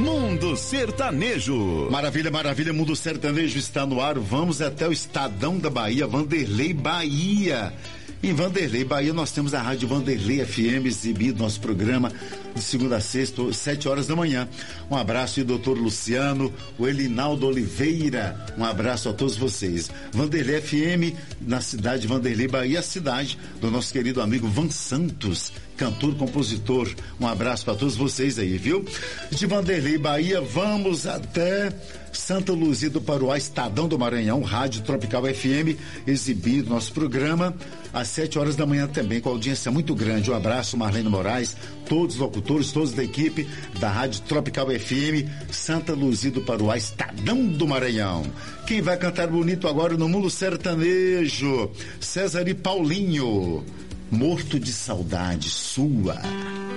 Mundo Sertanejo. Maravilha, maravilha, Mundo Sertanejo está no ar. Vamos até o Estadão da Bahia, Vanderlei Bahia. Em Vanderlei Bahia nós temos a Rádio Vanderlei FM exibido nosso programa de segunda a sexta, 7 horas da manhã. Um abraço, doutor Luciano, o Elinaldo Oliveira, um abraço a todos vocês. Vanderlei FM na cidade de Vanderlei Bahia, a cidade do nosso querido amigo Van Santos, cantor, compositor. Um abraço para todos vocês aí, viu? De Vanderlei Bahia, vamos até Santa Luzia do Paruá, Estadão do Maranhão, Rádio Tropical FM, exibido nosso programa às 7 horas da manhã também, com audiência muito grande. Um abraço, Marlene Moraes, todos os locutores, todos da equipe da Rádio Tropical FM, Santa Luzia do Paruá, Estadão do Maranhão. Quem vai cantar bonito agora no Mundo Sertanejo? César e Paulinho, Morto de Saudade Sua.